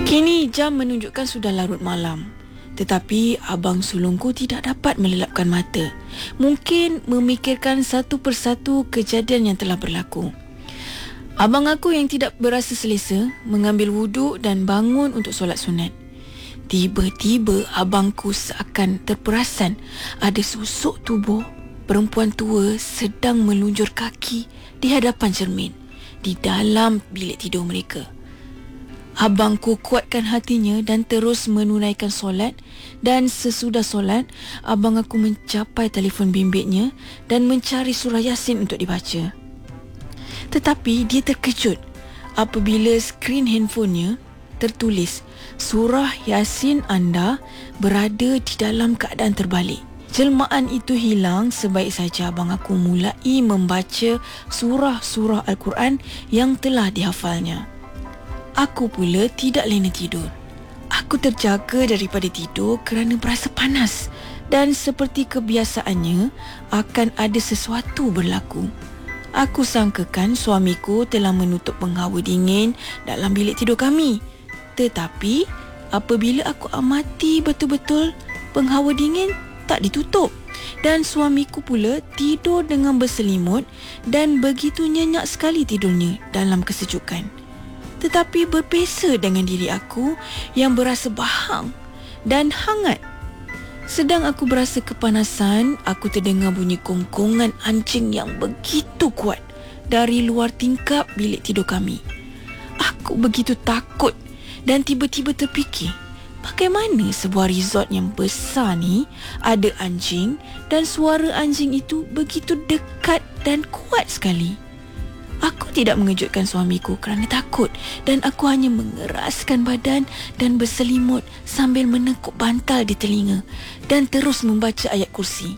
Kini jam menunjukkan sudah larut malam. Tetapi abang sulungku tidak dapat melelapkan mata. Mungkin memikirkan satu persatu kejadian yang telah berlaku. Abang aku yang tidak berasa selesa mengambil wuduk dan bangun untuk solat sunat. Tiba-tiba abangku seakan terperasan ada sosok tubuh perempuan tua sedang melunjur kaki di hadapan cermin di dalam bilik tidur mereka. Abangku kuatkan hatinya dan terus menunaikan solat, dan sesudah solat, abang aku mencapai telefon bimbitnya dan mencari surah Yasin untuk dibaca. Tetapi dia terkejut apabila skrin handphonenya tertulis, surah Yasin anda berada di dalam keadaan terbalik. Jelmaan itu hilang sebaik saja abang aku mulai membaca surah-surah Al-Quran yang telah dihafalnya. Aku pula tidak lena tidur. Aku terjaga daripada tidur kerana berasa panas dan seperti kebiasaannya akan ada sesuatu berlaku. Aku sangkakan suamiku telah menutup penghawa dingin dalam bilik tidur kami. Tetapi apabila aku amati betul-betul, penghawa dingin tak ditutup dan suamiku pula tidur dengan berselimut dan begitu nyenyak sekali tidurnya dalam kesejukan. Tetapi berbeza dengan diri aku yang berasa bahang dan hangat. Sedang aku berasa kepanasan, aku terdengar bunyi kongkongan anjing yang begitu kuat dari luar tingkap bilik tidur kami. Aku begitu takut dan tiba-tiba terfikir, bagaimana sebuah resort yang besar ni ada anjing dan suara anjing itu begitu dekat dan kuat sekali. Aku tidak mengejutkan suamiku kerana takut dan aku hanya mengeraskan badan dan berselimut sambil menekuk bantal di telinga dan terus membaca ayat kursi.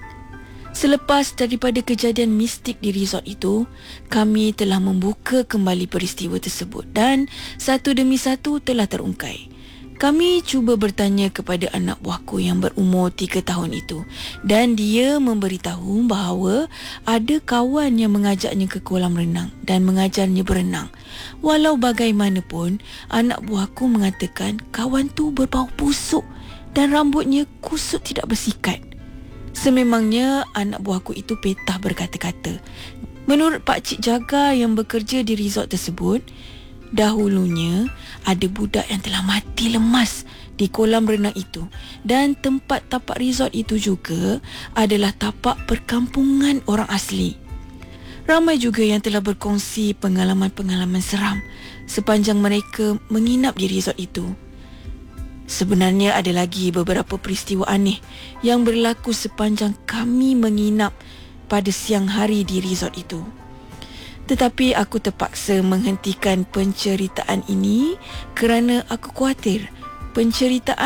Selepas daripada kejadian mistik di resort itu, kami telah membuka kembali peristiwa tersebut dan satu demi satu telah terungkai. Kami cuba bertanya kepada anak buahku yang berumur 3 tahun itu dan dia memberitahu bahawa ada kawan yang mengajaknya ke kolam renang dan mengajarnya berenang. Walau bagaimanapun, anak buahku mengatakan kawan tu berbau busuk dan rambutnya kusut tidak bersikat. Sememangnya anak buahku itu petah berkata-kata. Menurut pakcik jaga yang bekerja di resort tersebut, dahulunya ada budak yang telah mati lemas di kolam renang itu dan tempat tapak resort itu juga adalah tapak perkampungan orang asli. Ramai juga yang telah berkongsi pengalaman-pengalaman seram sepanjang mereka menginap di resort itu. Sebenarnya ada lagi beberapa peristiwa aneh yang berlaku sepanjang kami menginap pada siang hari di resort itu. Tetapi aku terpaksa menghentikan penceritaan ini kerana aku khawatir penceritaan